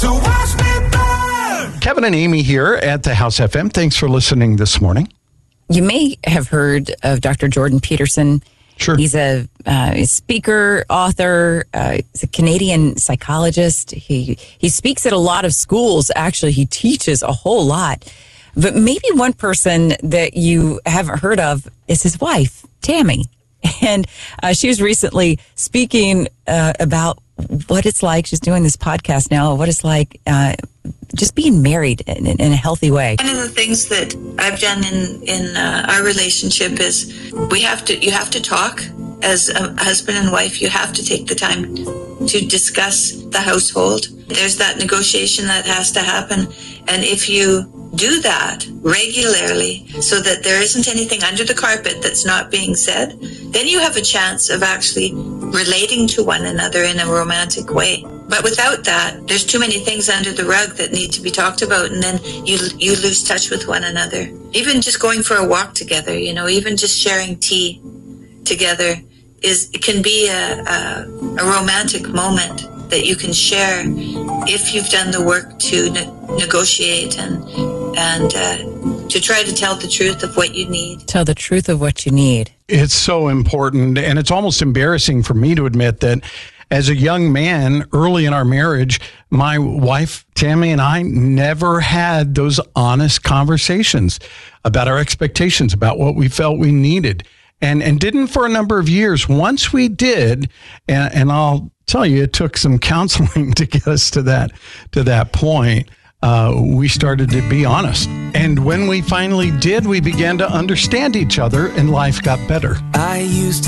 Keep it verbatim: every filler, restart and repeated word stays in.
So watch me burn. Kevin and Amy here at the House F M. Thanks for listening this morning. You may have heard of Doctor Jordan Peterson. Sure. He's a uh, speaker, author. Uh, he's a Canadian psychologist. He he speaks at a lot of schools. Actually, he teaches a whole lot. But maybe one person that you haven't heard of is his wife, Tammy. And uh, she was recently speaking uh, about what it's like. She's doing this podcast now, what it's like uh, just being married in, in a healthy way. One of the things that I've done in, in uh, our relationship is we have to, you have to talk as a husband and wife. You have to take the time to discuss the household. There's that negotiation that has to happen. And if you do that regularly so that there isn't anything under the carpet that's not being said, then you have a chance of actually relating to one another in a romantic way. But without that, there's too many things under the rug that need to be talked about, and then you you lose touch with one another. Even just going for a walk together, you know, even just sharing tea together is it can be a, a, a romantic moment that you can share if you've done the work to ne- negotiate and and uh, to try to tell the truth of what you need. Tell the truth of what you need. It's so important, and it's almost embarrassing for me to admit that as a young man, early in our marriage, my wife, Tammy, and I never had those honest conversations about our expectations, about what we felt we needed, and and didn't for a number of years. Once we did, and, and I'll tell you, it took some counseling to get us to that to that point. Uh, we started to be honest. And when we finally did, we began to understand each other and life got better. I used